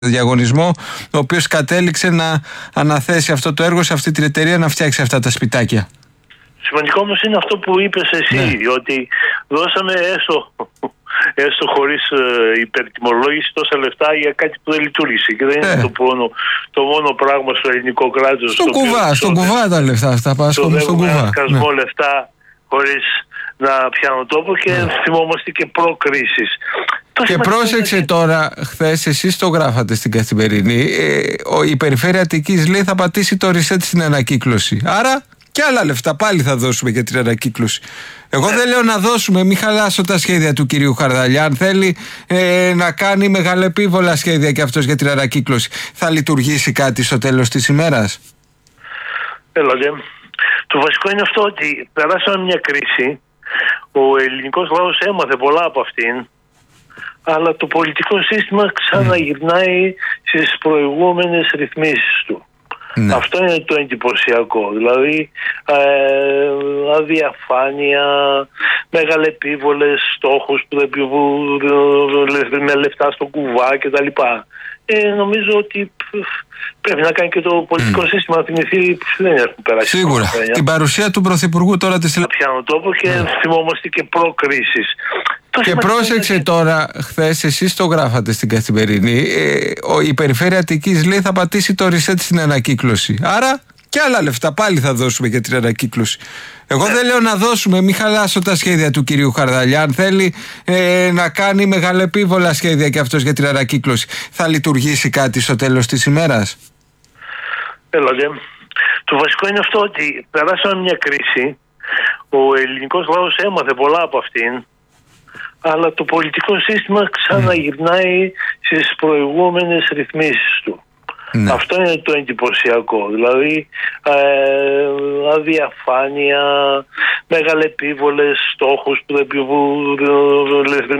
διαγωνισμό, ο οποίος κατέληξε να αναθέσει αυτό το έργο σε αυτή την εταιρεία να φτιάξει αυτά τα σπιτάκια. Σημαντικό όμως είναι αυτό που είπες εσύ, ότι δώσαμε έστω χωρίς υπερτιμολόγηση τόσα λεφτά για κάτι που δεν λειτουργήσε και δεν είναι το μόνο πράγμα στο ελληνικό κράτος. Στον κουβά τα λεφτά αυτά, πάσχομαι στον κουβά. Λεφτά χωρίς να πιάνουν τόπο και θυμόμαστε και προκρίσεις. Και πρόσεξε τώρα, χθες εσείς το γράφατε στην Καθημερινή, η Περιφέρεια Αττικής λέει θα πατήσει το reset στην ανακύκλωση. Άρα και άλλα λεφτά πάλι θα δώσουμε για την ανακύκλωση. Εγώ δεν λέω να δώσουμε, μην χαλάσω τα σχέδια του κυρίου Χαρδαλιά. Αν θέλει να κάνει μεγαλεπίβολα σχέδια και αυτός για την ανακύκλωση, θα λειτουργήσει κάτι στο τέλος της ημέρας? Το βασικό είναι αυτό ότι περάσαμε μια κρίση. Ο ελληνικός λαός έμαθε πολλά από αυτήν, αλλά το πολιτικό σύστημα ξαναγυρνάει στις προηγούμενες ρυθμίσεις του. Ναι. Αυτό είναι το εντυπωσιακό. Δηλαδή αδιαφάνεια, μεγαλεπίβολες στόχους με λεφτά στο κουβά κτλ. Νομίζω ότι πρέπει να κάνει και το πολιτικό σύστημα να θυμηθεί που δεν έχουν περάσει. Σίγουρα. Την παρουσία του Πρωθυπουργού τώρα της Ελλάδα. Πιάνω τόπο και θυμόμαστε και προκρίσεις. Και πρόσεξε τώρα, χθες εσείς το γράφατε στην Καθημερινή, η Περιφέρεια Αττικής λέει θα πατήσει το reset στην ανακύκλωση. Άρα και άλλα λεφτά πάλι θα δώσουμε για την ανακύκλωση. Εγώ δεν λέω να δώσουμε, μην χαλάσω τα σχέδια του κυρίου Χαρδαλιά. Αν θέλει να κάνει μεγαλεπίβολα σχέδια και αυτός για την ανακύκλωση, θα λειτουργήσει κάτι στο τέλος της ημέρας? Το βασικό είναι αυτό ότι περάσαμε μια κρίση. Ο ελληνικός λαός έμαθε πολλά από αυτήν, αλλά το πολιτικό σύστημα ξαναγυρνάει στις προηγούμενες ρυθμίσεις του. Ναι. Αυτό είναι το εντυπωσιακό. Δηλαδή αδιαφάνεια, μεγαλεπίβολες στόχους